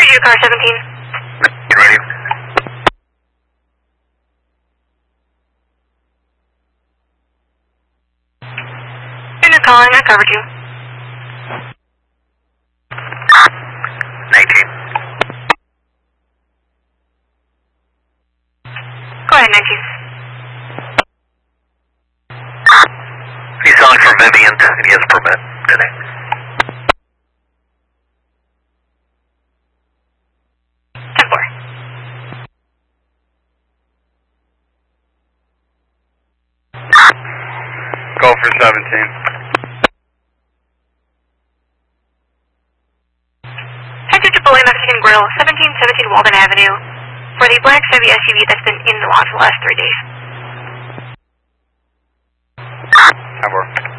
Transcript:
you to car 17. Get ready. Unit calling, I covered you. 19. Go ahead, 19. He's calling from Vivian, and he has a permit today. 10-4. Go for 17. Head to AAA Mexican Grill, 1717 Walden Avenue, for the black Chevy SUV that's been in the lot for the last 3 days. 10-4.